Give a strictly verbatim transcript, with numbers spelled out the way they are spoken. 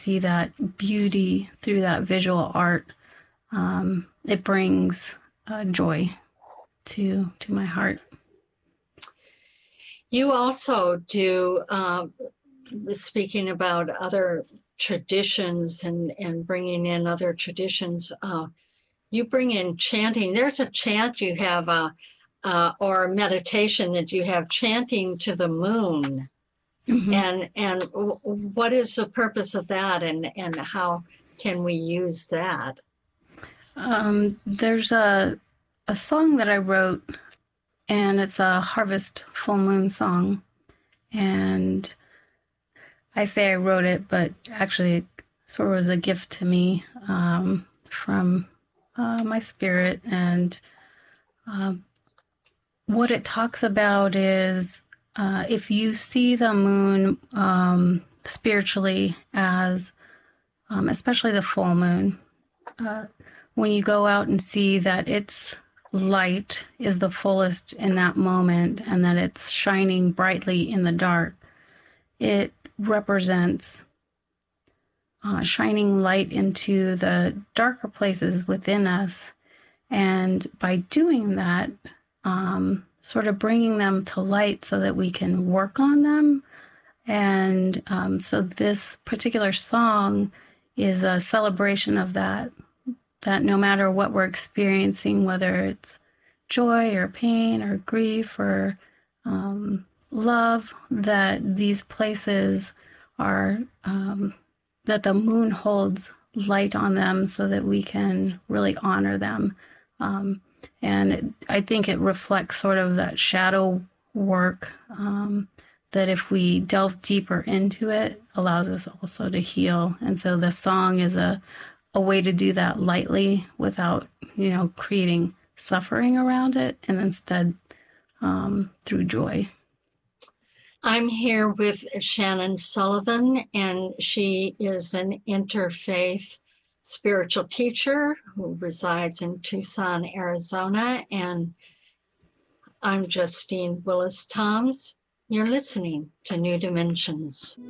see that beauty through that visual art, um, it brings uh, joy to to my heart. You also do, uh, speaking about other traditions and, and bringing in other traditions, uh, you bring in chanting. There's a chant you have, uh, uh, or meditation that you have, chanting to the moon. Mm-hmm. And and w- what is the purpose of that, and, and how can we use that? Um, there's a a song that I wrote, and it's a harvest full moon song. And I say I wrote it, but actually it sort of was a gift to me um, from uh, my spirit. And um, what it talks about is uh, if you see the moon um, spiritually as, um, especially the full moon, uh, when you go out and see that its light is the fullest in that moment and that it's shining brightly in the dark, it represents uh, shining light into the darker places within us. And by doing that, um, sort of bringing them to light so that we can work on them. And um, so this particular song is a celebration of that, that no matter what we're experiencing, whether it's joy or pain or grief or um, love, that these places are, um, that the moon holds light on them so that we can really honor them. Um, and it, I think it reflects sort of that shadow work um, that if we delve deeper into it, allows us also to heal. And so the song is a, a way to do that lightly without, you know, creating suffering around it, and instead um, through joy. I'm here with Shannon Sullivan, and she is an interfaith spiritual teacher who resides in Tucson, Arizona. And I'm Justine Willis Toms. You're listening to New Dimensions.